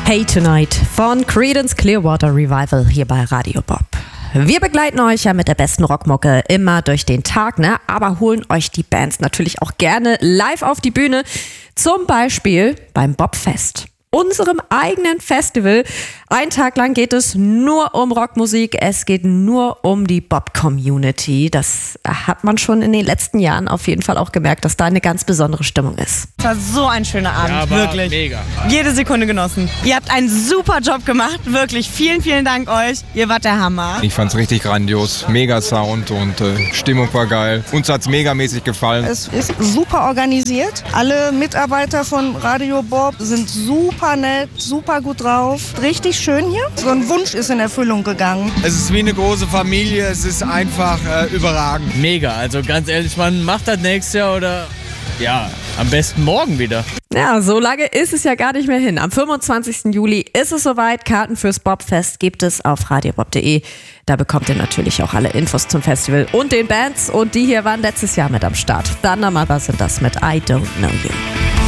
Hey Tonight von Creedence Clearwater Revival hier bei Radio Bob. Wir begleiten euch ja mit der besten Rockmucke immer durch den Tag, aber holen euch die Bands natürlich auch gerne live auf die Bühne. Zum Beispiel beim Bobfest, unserem eigenen Festival. Ein Tag lang geht es nur um Rockmusik, es geht nur um die Bob-Community. Das hat man schon in den letzten Jahren auf jeden Fall auch gemerkt, dass da eine ganz besondere Stimmung ist. Es war so ein schöner Abend, ja, wirklich. Mega. Jede Sekunde genossen. Ihr habt einen super Job gemacht, wirklich. Vielen, vielen Dank euch. Ihr wart der Hammer. Ich fand's richtig grandios. Mega Sound und Stimmung war geil. Uns hat's megamäßig gefallen. Es ist super organisiert. Alle Mitarbeiter von Radio Bob sind super nett, super gut drauf. Richtig schön hier. So ein Wunsch ist in Erfüllung gegangen. Es ist wie eine große Familie. Es ist einfach überragend. Mega. Also ganz ehrlich, man macht das nächstes Jahr oder ja, am besten morgen wieder. Ja, so lange ist es ja gar nicht mehr hin. Am 25. Juli ist es soweit. Karten fürs Bobfest gibt es auf radiobob.de. Da bekommt ihr natürlich auch alle Infos zum Festival und den Bands. Und die hier waren letztes Jahr mit am Start. Thunder Mother sind das mit I Don't Know You.